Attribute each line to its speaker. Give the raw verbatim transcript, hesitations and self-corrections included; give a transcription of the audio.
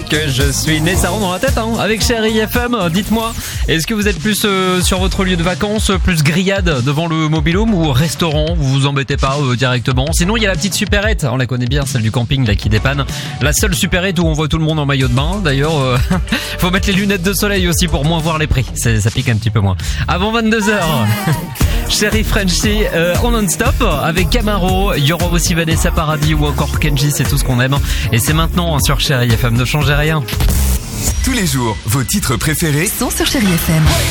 Speaker 1: que je suis né. Ça rentre dans la tête, hein. Avec Chérie F M, dites-moi, est-ce que vous êtes plus euh, sur votre lieu de vacances, plus grillade devant le mobil-home ou restaurant? Vous vous embêtez pas euh, directement. Sinon, il y a la petite supérette. On la connaît bien, celle du camping là qui dépanne. La seule supérette où on voit tout le monde en maillot de bain. D'ailleurs, euh, faut mettre les lunettes de soleil aussi pour moins voir les prix. C'est, ça pique un petit peu moins. Avant vingt-deux heures. Chérie Frenchie euh, en non-stop avec Camaro, il y aura aussi Vanessa Paradis ou encore Kenji, c'est tout ce qu'on aime. Et c'est maintenant hein, sur Chérie F M, ne changez rien.
Speaker 2: Tous les jours, vos titres préférés
Speaker 3: sont sur Chérie F M.